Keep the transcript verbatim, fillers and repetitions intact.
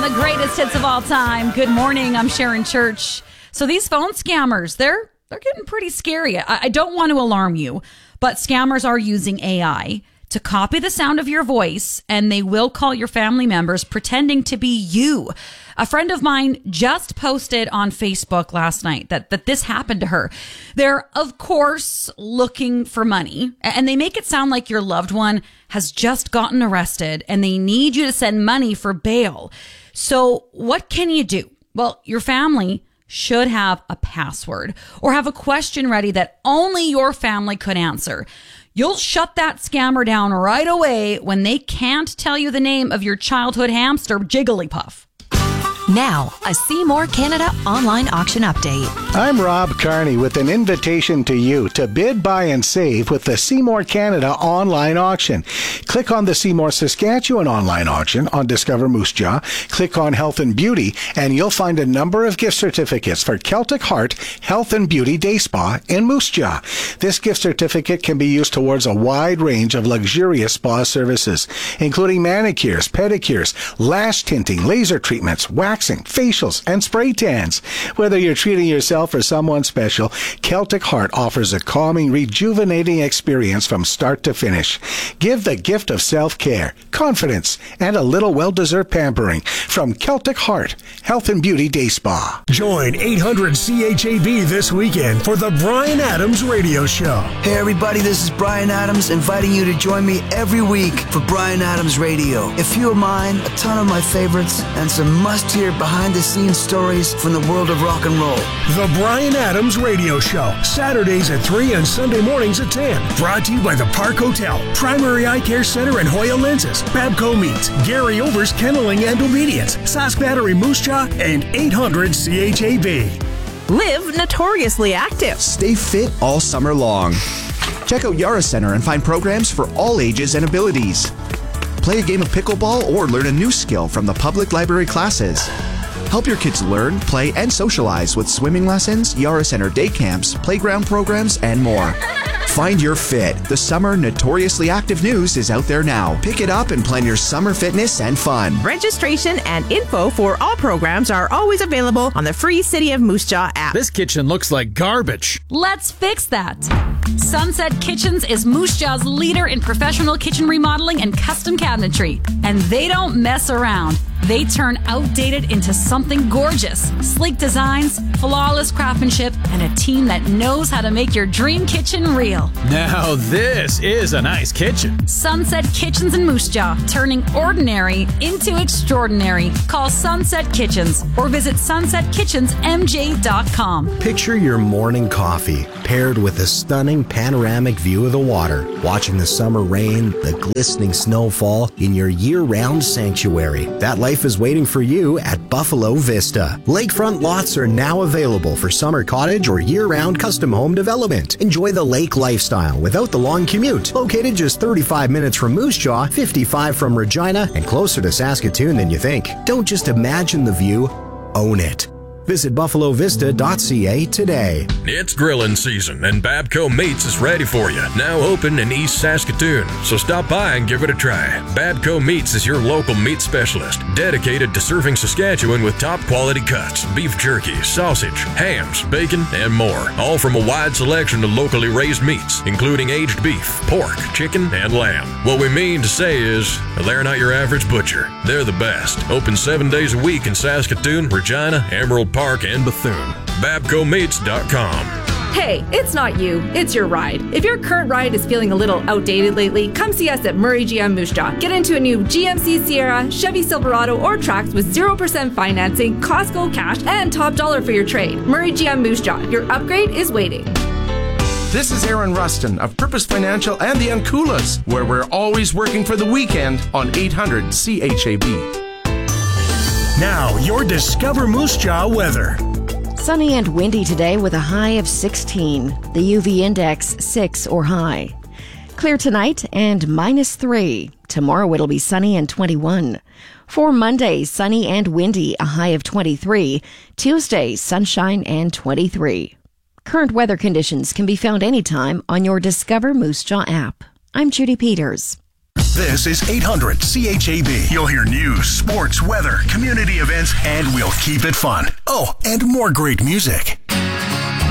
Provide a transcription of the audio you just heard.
the greatest hits of all time. Good morning, I'm Sharon Church. So these phone scammers, they're they're getting pretty scary. I, I don't want to alarm you, but scammers are using A I to copy the sound of your voice, and they will call your family members pretending to be you. A friend of mine just posted on Facebook last night that, that this happened to her. They're, of course, looking for money, and they make it sound like your loved one has just gotten arrested and they need you to send money for bail. So what can you do? Well, your family should have a password or have a question ready that only your family could answer. You'll shut that scammer down right away when they can't tell you the name of your childhood hamster, Jigglypuff. Now, a Seymour Canada online auction update. I'm Rob Carney with an invitation to you to bid, buy, and save with the Seymour Canada online auction. Click on the Seymour Saskatchewan online auction on Discover Moose Jaw. Click on Health and Beauty, and you'll find a number of gift certificates for Celtic Heart Health and Beauty Day Spa in Moose Jaw. This gift certificate can be used towards a wide range of luxurious spa services, including manicures, pedicures, lash tinting, laser treatments, wax, facials, and spray tans. Whether you're treating yourself or someone special, Celtic Heart offers a calming, rejuvenating experience from start to finish. Give the gift of self-care, confidence, and a little well-deserved pampering from Celtic Heart Health and Beauty Day Spa. Join eight hundred C H A B this weekend for the Bryan Adams Radio Show. Hey everybody, this is Bryan Adams inviting you to join me every week for Bryan Adams Radio. A few of mine, a ton of my favorites, and some must-hear behind-the-scenes stories from the world of rock and roll. The Bryan Adams Radio Show, Saturdays at three and Sunday mornings at ten. Brought to you by the Park Hotel, Primary Eye Care Center and Hoya Lenses, Babco Meats, Gary Over's Kenneling and Obedience, Sask Battery Moose Jaw, and eight hundred C H A B. Live notoriously active. Stay fit all summer long. Check out Yara Center and find programs for all ages and abilities. Play a game of pickleball or learn a new skill from the public library classes. Help your kids learn, play, and socialize with swimming lessons, Yara Center day camps, playground programs, and more. Find your fit. The summer Notoriously Active news is out there now. Pick it up and plan your summer fitness and fun. Registration and info for all programs are always available on the free City of Moose Jaw app. This kitchen looks like garbage. Let's fix that. Sunset Kitchens is Moose Jaw's leader in professional kitchen remodeling and custom cabinetry. And they don't mess around. They turn outdated into something gorgeous. Sleek designs, flawless craftsmanship, and a team that knows how to make your dream kitchen real. Now this is a nice kitchen. Sunset Kitchens in Moose Jaw, turning ordinary into extraordinary. Call Sunset Kitchens or visit sunset kitchens m j dot com. Picture your morning coffee paired with a stunning panoramic view of the water, watching the summer rain, the glistening snowfall in your year-round sanctuary. That life is waiting for you at Buffalo Vista. Lakefront lots are now available for summer cottage or year-round custom home development. Enjoy the lake lifestyle without the long commute. Located just thirty-five minutes from Moose Jaw, fifty-five from Regina, and closer to Saskatoon than you think. Don't just imagine the view, own it. Visit buffalo vista dot c a today. It's grilling season, and Babco Meats is ready for you. Now open in East Saskatoon, so stop by and give it a try. Babco Meats is your local meat specialist, dedicated to serving Saskatchewan with top quality cuts, beef jerky, sausage, hams, bacon, and more. All from a wide selection of locally raised meats, including aged beef, pork, chicken, and lamb. What we mean to say is, they're not your average butcher. They're the best. Open seven days a week in Saskatoon, Regina, Emerald Park, and Bethune. Babco Meats dot com. Hey, it's not you, it's your ride. If your current ride is feeling a little outdated lately, come see us at Murray G M Moose Jaw. Get into a new G M C Sierra, Chevy Silverado, or Trax with zero percent financing, Costco cash, and top dollar for your trade. Murray G M Moose Jaw, your upgrade is waiting. This is Aaron Rustin of Purpose Financial and the Anculas, where we're always working for the weekend on eight hundred C H A B. Now, your Discover Moose Jaw weather. Sunny and windy today with a high of sixteen. The U V index six or high. Clear tonight and minus three. Tomorrow it'll be sunny and twenty-one. For Monday, sunny and windy, a high of twenty-three. Tuesday, sunshine and twenty-three. Current weather conditions can be found anytime on your Discover Moose Jaw app. I'm Judy Peters. This is eight hundred C H A B. You'll hear news, sports, weather, community events, and we'll keep it fun. Oh, and more great music.